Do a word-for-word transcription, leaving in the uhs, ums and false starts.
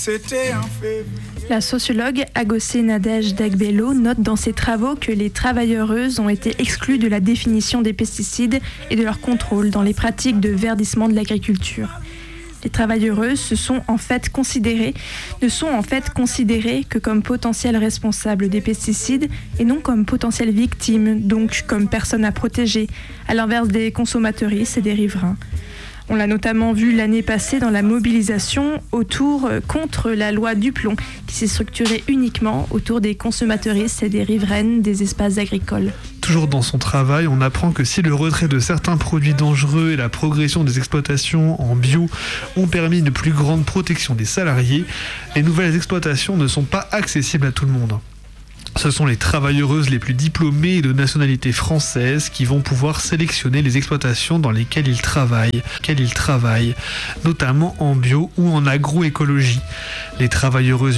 C'était un fait. La sociologue Agosé Nadège Dagbello note dans ses travaux que les travailleuses ont été exclues de la définition des pesticides et de leur contrôle dans les pratiques de verdissement de l'agriculture. Les travailleuses se sont en fait considérées, ne sont en fait considérées que comme potentielles responsables des pesticides et non comme potentielles victimes, donc comme personnes à protéger, à l'inverse des consommatrices et des riverains. On l'a notamment vu l'année passée dans la mobilisation autour contre la loi Duplon, qui s'est structurée uniquement autour des consommatrices et des riveraines des espaces agricoles. Toujours dans son travail, on apprend que si le retrait de certains produits dangereux et la progression des exploitations en bio ont permis une plus grande protection des salariés, les nouvelles exploitations ne sont pas accessibles à tout le monde. Ce sont les travailleuses les plus diplômées et de nationalité française qui vont pouvoir sélectionner les exploitations dans lesquelles ils travaillent, lesquelles ils travaillent, notamment en bio ou en agroécologie. Les travailleuses